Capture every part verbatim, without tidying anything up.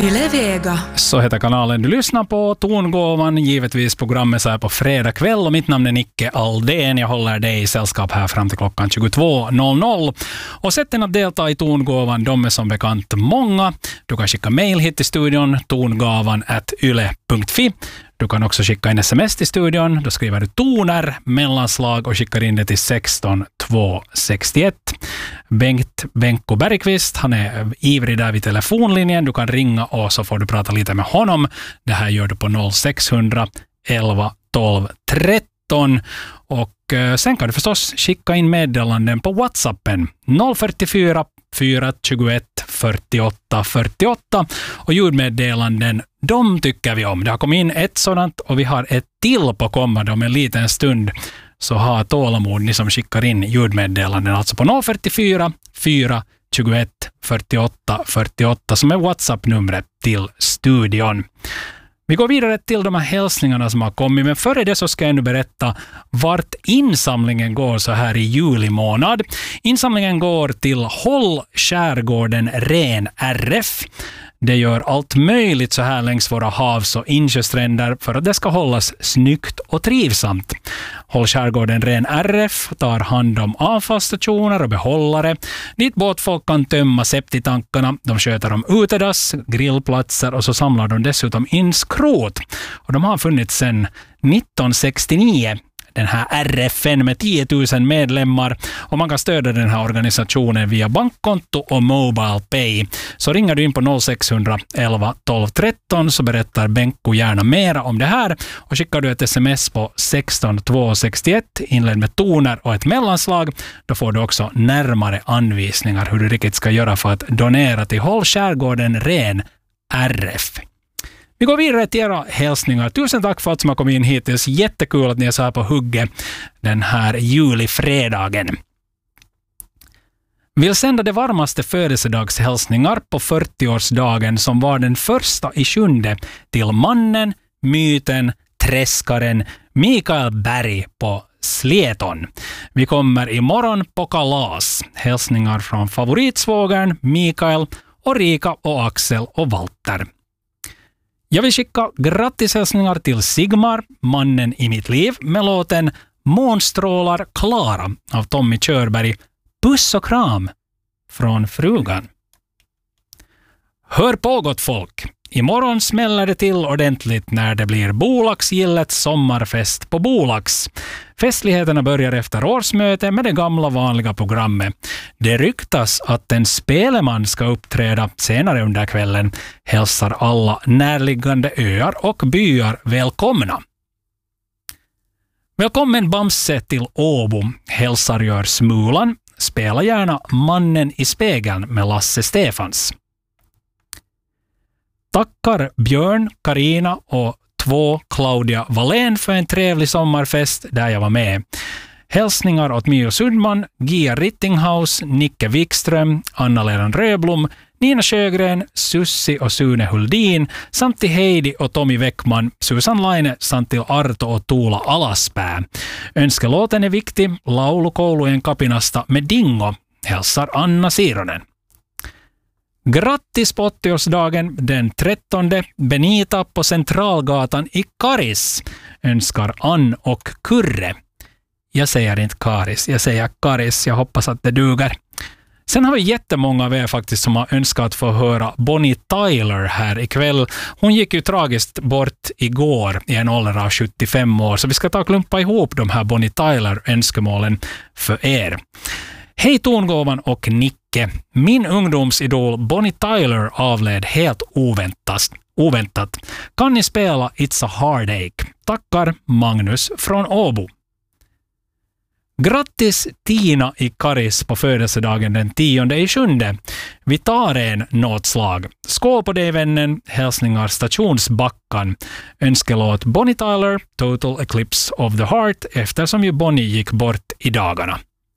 Yle Vega. Så heter kanalen du lyssnar på, Tongåvan, givetvis programmet så här på fredag kväll, och mitt namn är Nicke Aldén. Jag håller dig i sällskap här fram till klockan tjugotvå noll noll. Och sätten att delta i Tongåvan, de är som bekant många. Du kan skicka mejl hit till studion, tongavan at yle punkt fi. Du kan också skicka en sms till studion. Då skriver du toner, mellanslag och skickar in det till sexton tvåhundrasextioett. Bengt Benko Bergqvist, han är ivrig där vid telefonlinjen. Du kan ringa och så får du prata lite med honom. Det här gör du på noll sex hundra elva tolv tretton. Och eh, sen kan du förstås skicka in meddelanden på WhatsAppen noll fyrtiofyra fyra tjugoett fyrtioåtta fyrtioåtta, och ljudmeddelanden, de tycker vi om. Det har kommit in ett sådant och vi har ett till på kommande om en liten stund. Så ha tålamod ni som skickar in ljudmeddelanden, alltså på noll fyrtiofyra fyra tjugoett fyrtioåtta fyrtioåtta som är WhatsApp-numret till studion. Vi går vidare till de här hälsningarna som har kommit, men före det så ska jag nu berätta vart insamlingen går så här i juli månad. Insamlingen går till Håll skärgården ren R F. Det gör allt möjligt så här längs våra havs- och insjöstränder för att det ska hållas snyggt och trivsamt. Håll skärgården ren R F tar hand om avfallsstationer och behållare dit båtfolk kan tömma septitankarna. De sköter om utedass, grillplatser och så samlar de dessutom in skrot. Och de har funnits sedan nittonhundrasextionio. Den här R F N med tio tusen medlemmar, och man kan stödja den här organisationen via bankkonto och Mobile Pay. Så ringer du in på noll sex hundra elva tolv tretton så berättar Benko gärna mera om det här, och skickar du ett sms på sexton tvåhundrasextioett inledd med toner och ett mellanslag, då får du också närmare anvisningar hur du riktigt ska göra för att donera till Håll skärgården ren R F. Vi går vidare till era hälsningar. Tusen tack för att som har kommit in hittills. Jättekul att ni är så här på hugget den här julifredagen. Vill sända det varmaste födelsedagshälsningar på fyrtioårsdagen som var den första i sjunde till mannen, myten, träskaren Mikael Berg på Släton. Vi kommer imorgon på kalas. Hälsningar från favoritsvågaren Mikael och Rika och Axel och Walter. Jag vill skicka grattishälsningar till Sigmar, mannen i mitt liv, med låten Månstrålar Klara av Tommy Körberg. Puss och kram från frugan. Hör på gott folk. Imorgon smäller det till ordentligt när det blir Bolagsgillets sommarfest på Bolags. Festligheterna börjar efter årsmöte med det gamla vanliga programmet. Det ryktas att en speleman ska uppträda senare under kvällen. Hälsar alla närliggande öar och byar välkomna. Välkommen Bamse till Åbo. Hälsar gör Smulan. Spela gärna Mannen i spegeln med Lasse Stefans. Tackar Björn, Karina och två Claudia Wallén för en trevlig sommarfest där jag var med. Hälsningar åt Mio Sundman, Gia Rittinghaus, Nicke Wikström, Anna-Leran Röblom, Nina Sjögren, Sussi och Sune Huldin samt till Heidi och Tommy Weckman, Susan Laine samt till Arto och Tuula Alaspää. Önskelåten är viktig, laulukoulujen kapinasta med Dingo, hälsar Anna Sironen. Grattis på åttioårsdagen den trettonde Benita på Centralgatan i Karis, önskar Ann och Kurre. Jag säger inte Karis, jag säger Karis, jag hoppas att det duger. Sen har vi jättemånga av er faktiskt som har önskat få höra Bonnie Tyler här ikväll. Hon gick ju tragiskt bort igår i en ålder av sjuttiofem år, så vi ska ta klumpa ihop de här Bonnie Tyler-önskemålen för er. Hej Tongåvan och Nicke. Min ungdomsidol Bonnie Tyler avled helt oväntat. oväntat. Kan ni spela It's a Heartache? Tackar Magnus från Åbo. Grattis Tina i Karis på födelsedagen den tionde i sjunde. Vi tar en nåtslag. Skål på dig vännen. Hälsningar Stationsbackan. Önskelåt Bonnie Tyler, Total Eclipse of the Heart, eftersom ju Bonnie gick bort i dagarna.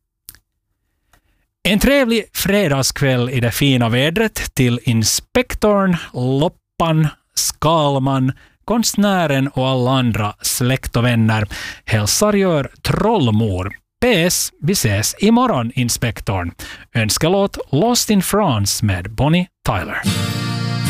En trevlig fredagskväll i det fina vädret till inspektorn, Loppan, Skalman, konstnären och alla andra släkt och vänner. Hälsar gör Trollmor. P S. Vi ses imorgon, inspektorn. Önskelåt Lost in France med Bonnie Tyler.